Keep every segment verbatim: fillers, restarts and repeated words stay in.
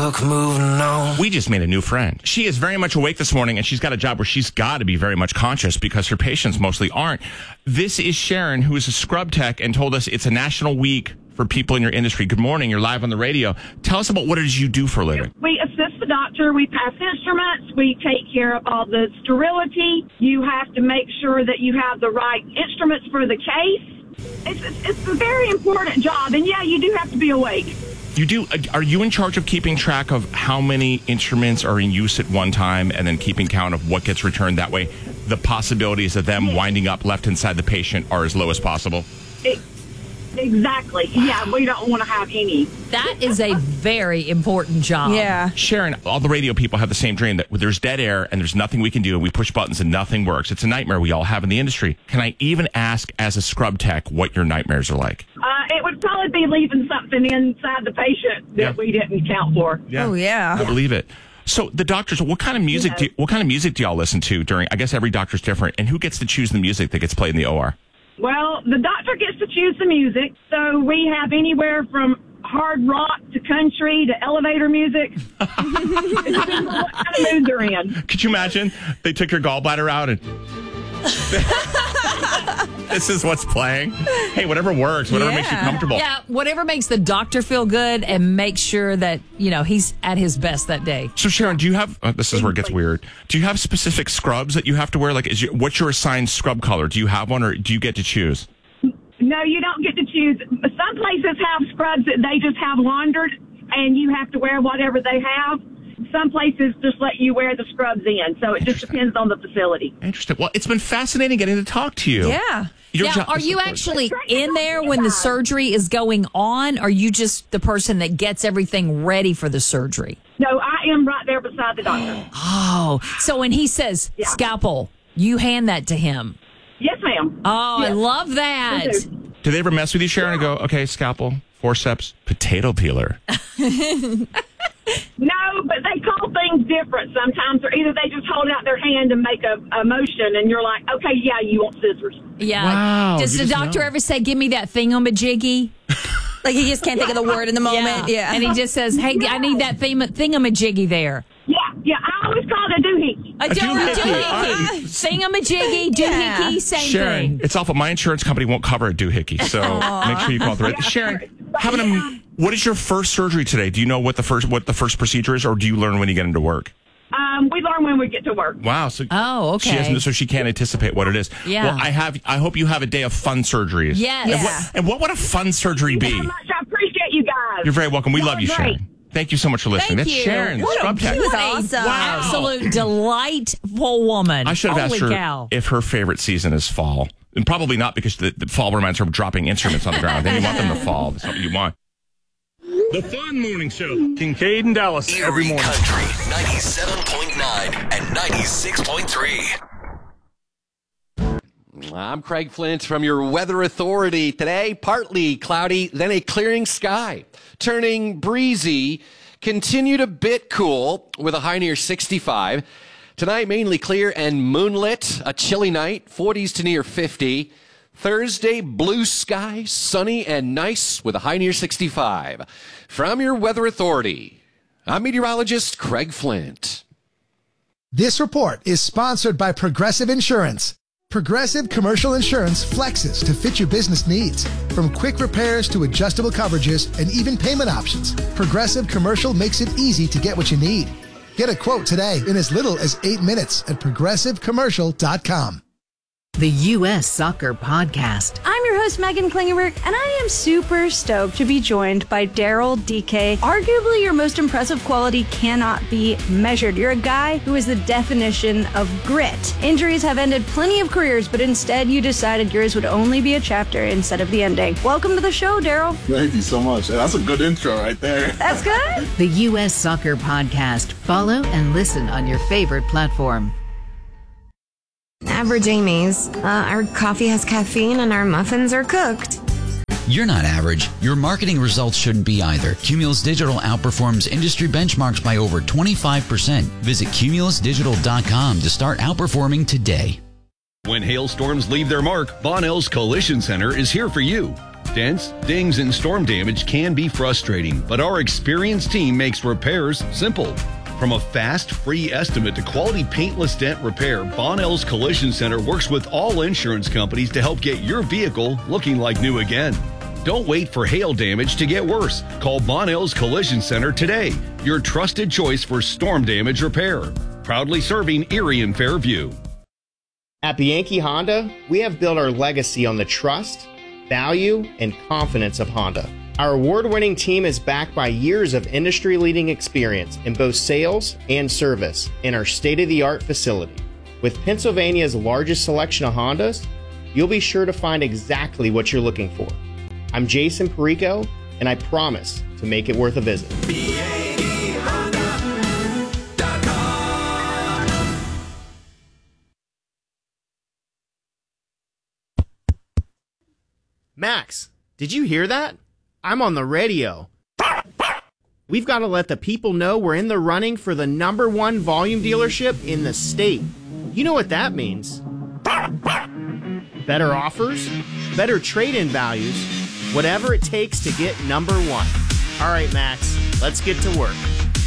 took moving on. We just made a new friend. She is very much awake this morning, and she's got a job where she's got to be very much conscious because her patients mostly aren't. This is Sharon, who is a scrub tech and told us it's a national week for people in your industry. Good morning. You're live on the radio. Tell us about what it is you do for a living. We assist the doctor. We pass instruments. We take care of all the sterility. You have to make sure that you have the right instruments for the case. It's, it's, it's a very important job. And, yeah, you do have to be awake. You do. Are you in charge of keeping track of how many instruments are in use at one time and then keeping count of what gets returned? That way, the possibilities of them yes. winding up left inside the patient are as low as possible? It, exactly. Yeah, we don't want to have any. That is a very important job. Yeah. Sharon, all the radio people have the same dream that there's dead air and there's nothing we can do and we push buttons and nothing works. It's a nightmare we all have in the industry. Can I even ask, as a scrub tech, what your nightmares are like? Uh, it would probably be leaving something inside the patient that Yeah. we didn't count for. Yeah. Oh, yeah. I believe it. So the doctors, what kind of music Yeah. do you, what kind of music do y'all listen to during, I guess every doctor's different, and who gets to choose the music that gets played in the O R? Well, the doctor gets to choose the music, so we have anywhere from hard rock to country to elevator music. It depends on what kind of mood they're in. Could you imagine? They took your gallbladder out and this is what's playing. Hey, whatever works, whatever Yeah. makes you comfortable. Yeah, whatever makes the doctor feel good and make sure that, you know, he's at his best that day. So Sharon, do you have, uh, this is where it gets weird. Do you have specific scrubs that you have to wear? Like, is your, what's your assigned scrub color? Do you have one or do you get to choose? No, you don't get to choose. Some places have scrubs that they just have laundered, and you have to wear whatever they have. Some places just let you wear the scrubs in, so it just depends on the facility. Interesting. Well, it's been fascinating getting to talk to you. Yeah. Your Now, job are is you so actually Great. in there when the surgery is going on? Or are you just the person that gets everything ready for the surgery? No, I am right there beside the doctor. Oh, so when he says Yeah. scalpel, you hand that to him. Yes, ma'am. Oh, I Yes. love that. We do. Do they ever mess with you, Sharon, and go, okay, scalpel, forceps, potato peeler? No, but they call things different sometimes, or either they just hold out their hand and make a, a motion, and you're like, okay, yeah, you want scissors. Yeah. Wow, Does you the just doctor know. ever say, give me that thingamajiggy? Like he just can't think of the word in the moment. Yeah. And he just says, hey, I need that thing- thingamajiggy there. Yeah, yeah, I always call it a doohickey. A, A do- doohickey. doohickey. All right. Thingamajiggy, doohickey, Yeah. same Sharon, thing. it's awful. My insurance company won't cover a doohickey, so make sure you call it the right. Sharon, having a, what is your first surgery today? Do you know what the first what the first procedure is, or do you learn when you get into work? Um, we learn when we get to work. Wow. So Oh, okay. She hasn't, so she can't anticipate what it is. Yeah. Well, I have. I hope you have a day of fun surgeries. Yes. And, Yeah. what, and what would a fun surgery be? How much I appreciate you guys. You're very welcome. We Y'all love you, are great. Sharon. Thank you so much for listening. Thank That's you. Sharon, the What a- scrub tech. she was What a awesome. Wow. absolute delightful woman. I should have Holy asked her cow. if her favorite season is fall. And probably not, because the, the fall reminds her of dropping instruments on the ground. Then you want them to fall. That's not what you want. The Fun Morning Show. Kincaid and Dallas every Erie morning. Country, ninety-seven point nine and ninety-six point three. I'm Craig Flint from your Weather Authority. Today, partly cloudy, then a clearing sky. Turning breezy, continued a bit cool with a high near sixty-five. Tonight, mainly clear and moonlit. A chilly night, forties to near fifty. Thursday, blue sky, sunny and nice with a high near sixty-five. From your Weather Authority, I'm meteorologist Craig Flint. This report is sponsored by Progressive Insurance. Progressive Commercial Insurance flexes to fit your business needs. From quick repairs to adjustable coverages and even payment options, Progressive Commercial makes it easy to get what you need. Get a quote today in as little as eight minutes at progressive commercial dot com. The U S Soccer Podcast. I'm your host, Megan Klingenberg, and I am super stoked to be joined by Daryl D K. Arguably, your most impressive quality cannot be measured. You're a guy who is the definition of grit. Injuries have ended plenty of careers, but instead you decided yours would only be a chapter instead of the ending. Welcome to the show, Daryl. Thank you so much. That's a good intro right there. That's good. The U S Soccer Podcast. Follow and listen on your favorite platform. Average Amy's. Uh, our coffee has caffeine and our muffins are cooked. You're not average. Your marketing results shouldn't be either. Cumulus Digital outperforms industry benchmarks by over twenty-five percent. Visit cumulus digital dot com to start outperforming today. When hailstorms leave their mark, Bonnell's Collision Center is here for you. Dents, dings, and storm damage can be frustrating, but our experienced team makes repairs simple. From a fast, free estimate to quality paintless dent repair, Bonnell's Collision Center works with all insurance companies to help get your vehicle looking like new again. Don't wait for hail damage to get worse. Call Bonnell's Collision Center today, your trusted choice for storm damage repair. Proudly serving Erie and Fairview. At Bianchi Honda, we have built our legacy on the trust, value, and confidence of Honda. Our award-winning team is backed by years of industry-leading experience in both sales and service in our state-of-the-art facility. With Pennsylvania's largest selection of Hondas, you'll be sure to find exactly what you're looking for. I'm Jason Perico, and I promise to make it worth a visit. Max, did you hear that? I'm on the radio. We've got to let the people know we're in the running for the number one volume dealership in the state. You know what that means. Better offers, better trade-in values, whatever it takes to get number one. All right, Max, let's get to work.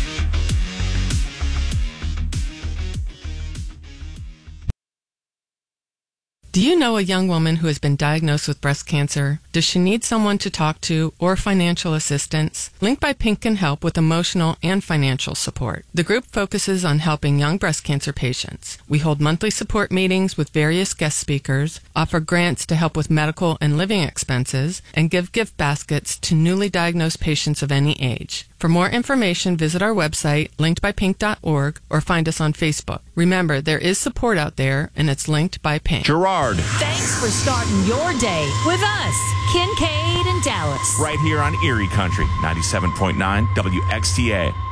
Do you know a young woman who has been diagnosed with breast cancer? Does she need someone to talk to or financial assistance? Link by Pink can help with emotional and financial support. The group focuses on helping young breast cancer patients. We hold monthly support meetings with various guest speakers, offer grants to help with medical and living expenses, and give gift baskets to newly diagnosed patients of any age. For more information, visit our website, linked by pink dot org, or find us on Facebook. Remember, there is support out there, and it's linked by Pink. Gerard. Thanks for starting your day with us, Kincaid and Dallas. Right here on Erie Country, ninety-seven point nine W X T A.